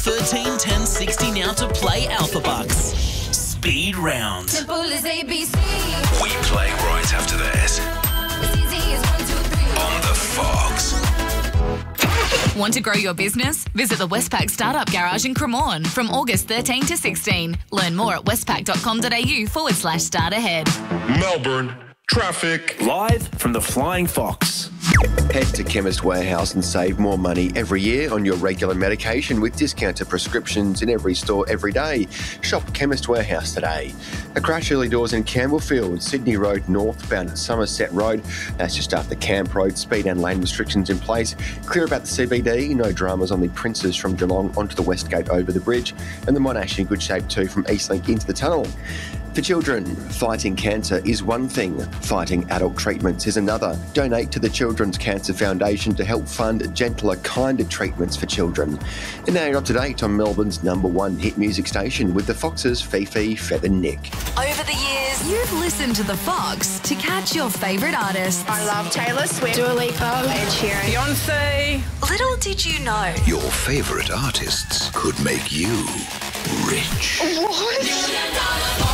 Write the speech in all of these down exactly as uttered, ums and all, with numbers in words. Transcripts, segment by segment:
thirteen ten sixty now to play Alpha Bucks. Speed round. Simple as A B C. We play right after this. As easy as one, two, three. On the Fox. Want to grow your business? Visit the Westpac Startup Garage in Cremorne from August thirteenth to sixteenth. Learn more at westpac.com.au forward slash start ahead. Melbourne traffic. Live from the Flying Fox. Head to Chemist Warehouse and save more money every year on your regular medication with discounted prescriptions in every store every day. Shop Chemist Warehouse today. A crash early doors in Campbellfield, Sydney Road northbound at Somerset Road. That's just after Camp Road. Speed and lane restrictions in place. Clear about the C B D. No dramas on the Princes from Geelong onto the West Gate over the bridge. And the Monash in good shape too from Eastlink into the tunnel. For children, fighting cancer is one thing. Fighting adult treatments is another. Donate to the Children's Cancer Foundation to help fund gentler, kinder treatments for children. And now you're up to date on Melbourne's number one hit music station with the Fox's Fifi, Fev and Nick. Over the years, you've listened to The Fox to catch your favourite artists. I love Taylor Swift, Dua Lipa, Ed Sheeran, Beyonce. Little did you know. Your favourite artists could make you rich. What?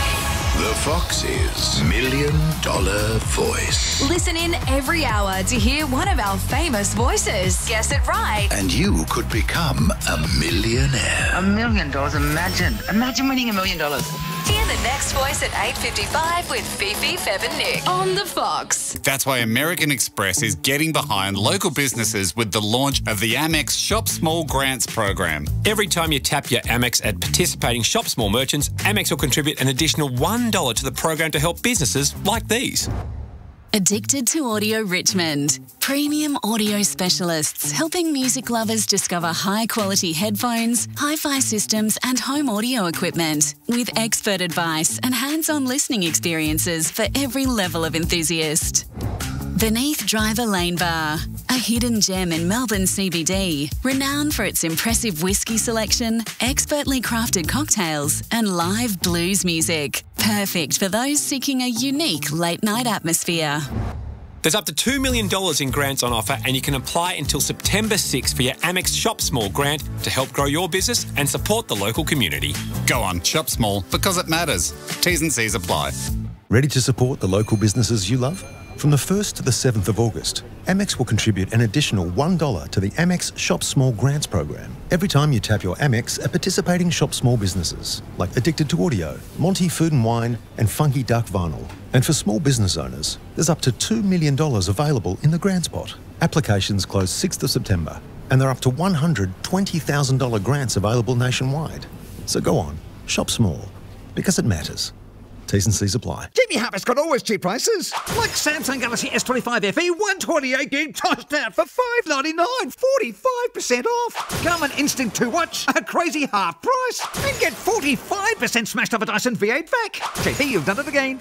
The Fox's Million Dollar Voice. Listen in every hour to hear one of our famous voices. Guess it right. And you could become a millionaire. A million dollars, imagine. Imagine winning a million dollars. Hear the next voice at eight fifty-five with Fifi, Fev and Nick on The Fox. That's why American Express is getting behind local businesses with the launch of the Amex Shop Small Grants program. Every time you tap your Amex at participating Shop Small merchants, Amex will contribute an additional one dollar to the program to help businesses like these. Addicted to Audio Richmond. Premium audio specialists helping music lovers discover high-quality headphones, hi-fi systems and home audio equipment with expert advice and hands-on listening experiences for every level of enthusiast. Beneath Driver Lane Bar, a hidden gem in Melbourne C B D, renowned for its impressive whiskey selection, expertly crafted cocktails and live blues music. Perfect for those seeking a unique late-night atmosphere. There's up to two million dollars in grants on offer and you can apply until September sixth for your Amex Shop Small grant to help grow your business and support the local community. Go on, shop small because it matters. T's and C's apply. Ready to support the local businesses you love? From the first to the seventh of August, Amex will contribute an additional one dollar to the Amex Shop Small Grants program every time you tap your Amex at participating Shop Small businesses like Addicted to Audio, Monty Food and Wine and Funky Duck Vinyl. And for small business owners, there's up to two million dollars available in the grants pot. Applications close sixth of September and there are up to one hundred twenty thousand dollars grants available nationwide. So go on, shop small, because it matters. T's and C's apply. J B Harper's got always cheap prices. Like Samsung Galaxy S twenty-five F E, one twenty-eight gig tossed out for five ninety-nine, forty-five percent off. Garmin Instinct two watch, a crazy half price. And get forty-five percent smashed off a Dyson V eight vac. J B, you've done it again.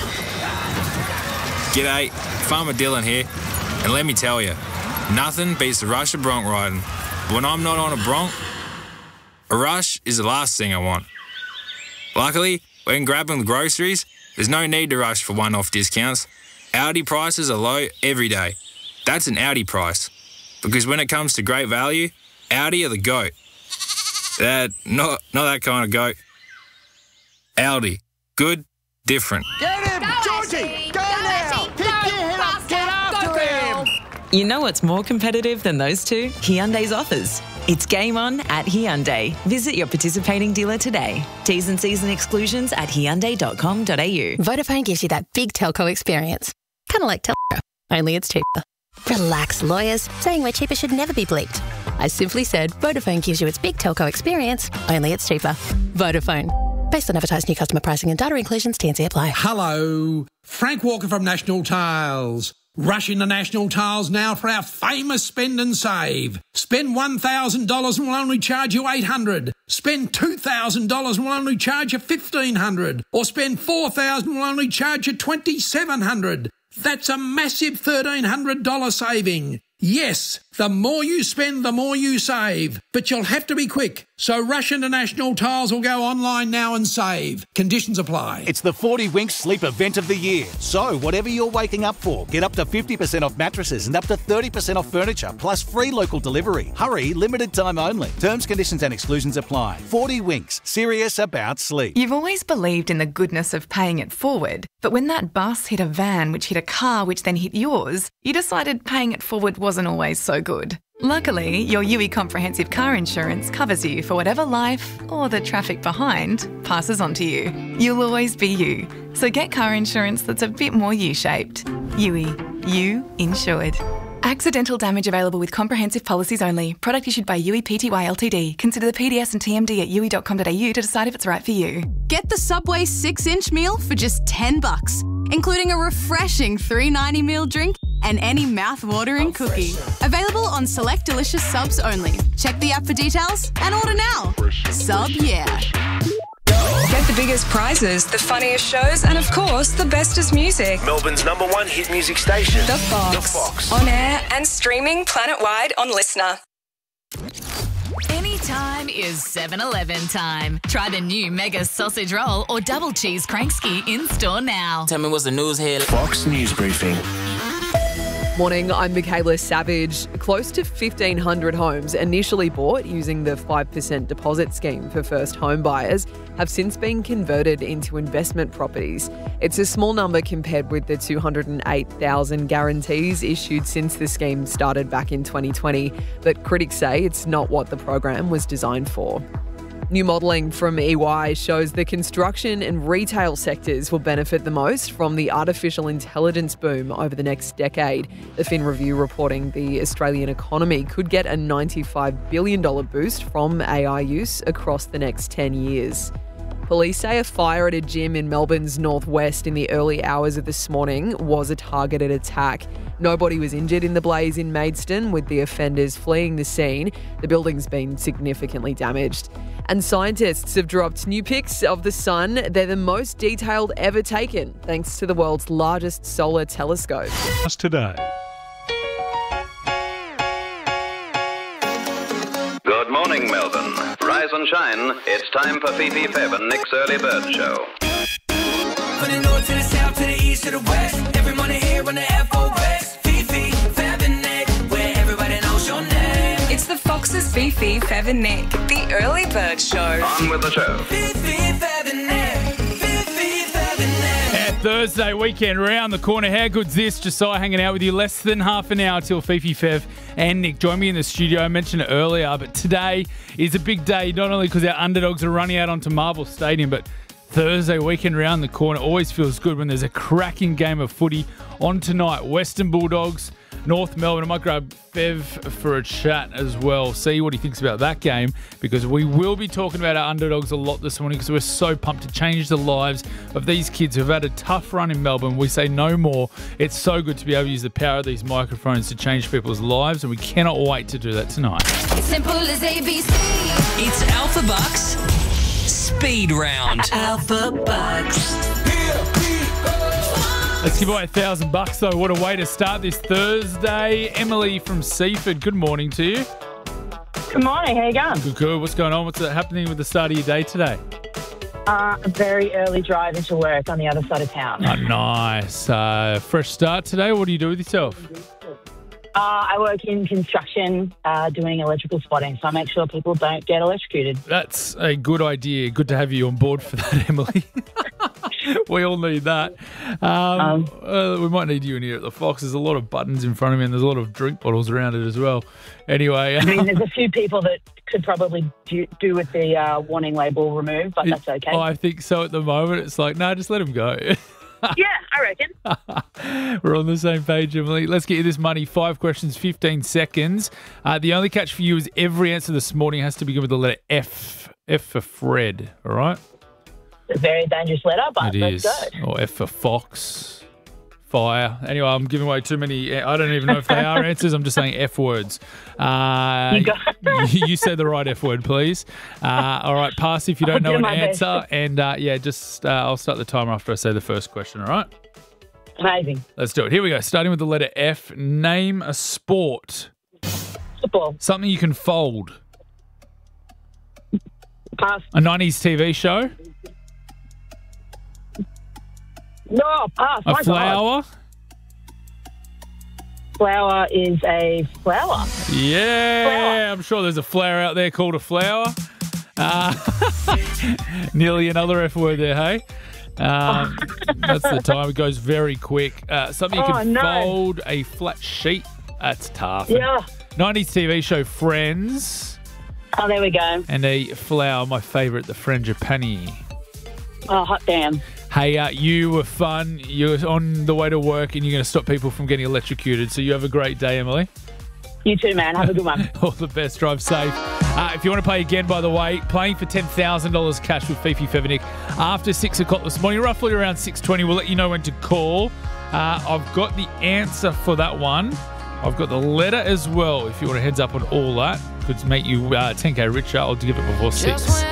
G'day, Farmer Dylan here. And let me tell you, nothing beats the rush of bronc riding. When I'm not on a bronc, a rush is the last thing I want. Luckily, when grabbing groceries, there's no need to rush for one-off discounts. Aldi prices are low every day. That's an Aldi price. Because when it comes to great value, Aldi are the GOAT. That, not, not that kind of goat. Aldi. Good, different. Get him! Georgie! Go now! Pick your head up! Get after him! You know what's more competitive than those two? Hyundai's offers. It's game on at Hyundai. Visit your participating dealer today. T's and C's and exclusions at hyundai dot com dot a u. Vodafone gives you that big telco experience. Kind of like telco, only it's cheaper. Relax, lawyers. Saying we're cheaper should never be bleeped. I simply said Vodafone gives you its big telco experience, only it's cheaper. Vodafone. Based on advertised new customer pricing and data inclusions, T and C apply. Hello, Frank Walker from National Tiles. Rush into National Tiles now for our famous spend and save. Spend one thousand dollars and we'll only charge you eight hundred dollars. Spend two thousand dollars and we'll only charge you fifteen hundred dollars. Or spend four thousand dollars and we'll only charge you twenty-seven hundred dollars. That's a massive thirteen hundred dollars saving. Yes, The more you spend, the more you save. But you'll have to be quick. So rush into National Tiles or go online now and save. Conditions apply. It's the forty Winks Sleep Event of the Year. So whatever you're waking up for, get up to fifty percent off mattresses and up to thirty percent off furniture, plus free local delivery. Hurry, limited time only. Terms, conditions and exclusions apply. forty Winks, serious about sleep. You've always believed in the goodness of paying it forward, but when that bus hit a van which hit a car which then hit yours, you decided paying it forward wasn't always so good. Luckily, your U I Comprehensive Car Insurance covers you for whatever life, or the traffic behind, passes on to you. You'll always be you. So get car insurance that's a bit more U-shaped. U I. You insured. Accidental damage available with comprehensive policies only. Product issued by U I Pty Ltd. Consider the P D S and T M D at u i dot com dot a u to decide if it's right for you. Get the Subway six inch meal for just ten bucks, including a refreshing three ninety meal drink and any mouth-watering cookie. Available on select delicious subs only. Check the app for details and order now. Sub yeah. Get the biggest prizes, the funniest shows, and of course, the bestest music. Melbourne's number one hit music station. The Fox. The Fox. On air and streaming planet-wide on Listener. Anytime is seven eleven time. Try the new Mega Sausage Roll or Double Cheese Crankski in store now. Tell me what's the news here. Fox News Briefing. Morning, I'm Michaela Savage. Close to fifteen hundred homes initially bought using the five percent deposit scheme for first home buyers have since been converted into investment properties. It's a small number compared with the two hundred eight thousand guarantees issued since the scheme started back in twenty twenty, but critics say it's not what the program was designed for. New modelling from E Y shows the construction and retail sectors will benefit the most from the artificial intelligence boom over the next decade. The Fin Review reporting the Australian economy could get a ninety-five billion dollars boost from A I use across the next ten years. Police say a fire at a gym in Melbourne's northwest in the early hours of this morning was a targeted attack. Nobody was injured in the blaze in Maidstone, with the offenders fleeing the scene. The building's been significantly damaged. And scientists have dropped new pics of the sun. They're the most detailed ever taken, thanks to the world's largest solar telescope. Just today. Good morning, Melbourne. Rise and shine. It's time for Fifi Fev and Nick's Early Bird Show. From the north to the south to the east to the west, every morning here on the F O X. Fifi, Fev and Nick, where everybody knows your name. It's the Fox's Fifi, Fev and Nick, the Early Bird Show. On with the show. Fifi, Fev and Nick, Fifi, Fev and Nick. Yeah, Thursday weekend round the corner. How good's this? Josiah hanging out with you less than half an hour till Fifi, Fev and Nick join me in the studio. I mentioned it earlier, but today is a big day, not only because our underdogs are running out onto Marvel Stadium, but Thursday weekend round the corner always feels good when there's a cracking game of footy on tonight. Western Bulldogs, North Melbourne. I might grab Fev for a chat as well, see what he thinks about that game, because we will be talking about our underdogs a lot this morning because we're so pumped to change the lives of these kids who've had a tough run in Melbourne. We say no more. It's so good to be able to use the power of these microphones to change people's lives, and we cannot wait to do that tonight. Simple as A B C. It's Alpha Bucks Speed Round. Alpha Bucks. Let's give away a thousand bucks though. What a way to start this Thursday. Emily from Seaford, good morning to you. Good morning, how you going? Good, good. What's going on? What's happening with the start of your day today? Uh, a very early drive into work on the other side of town. Oh, nice. Uh, fresh start today. What do you do with yourself? Uh, I work in construction, uh, doing electrical spotting, so I make sure people don't get electrocuted. That's a good idea. Good to have you on board for that, Emily. We all need that. Um, um, uh, we might need you in here at the Fox. There's a lot of buttons in front of me and there's a lot of drink bottles around it as well. Anyway. I mean, there's a few people that could probably do, do with the uh, warning label removed, but that's okay. Oh, I think so at the moment. It's like, no, just let them go. Yeah, I reckon. We're on the same page, Emily. Let's get you this money. Five questions, fifteen seconds. Uh, the only catch for you is every answer this morning has to begin with the letter F. F for Fred, all right? A very dangerous letter, but it let's is. go. Or F for Fox. Fire. Anyway, I'm giving away too many. I don't even know if they are answers. I'm just saying F words. Uh, you, you say the right F word, please. Uh, all right, pass if you don't know an answer. Best. And uh, yeah, just uh, I'll start the timer after I say the first question, all right? Amazing. Let's do it. Here we go. Starting with the letter F. Name a sport. Basketball. Something you can fold. Pass. A nineties T V show. No, pass. A My flower. God. Flower is a flower. Yeah, Flower. I'm sure there's a flower out there called a flower. Uh, nearly another F word there, hey? Um, that's the time. It goes very quick. Uh, something you Oh, can no. fold, a flat sheet. That's tough. Yeah. nineties T V show Friends. Oh, there we go. And a flower, my favourite, the frangipani. Oh, hot damn. Hey, uh, you were fun. You're on the way to work and you're going to stop people from getting electrocuted. So you have a great day, Emily. You too, man. Have a good one. All the best. Drive safe. Uh, if you want to play again, by the way, playing for ten thousand dollars cash with Fifi Fevenik after six o'clock this morning, roughly around six twenty. We'll let you know when to call. Uh, I've got the answer for that one. I've got the letter as well. If you want a heads up on all that, could make you uh, ten K richer. I'll give it before six.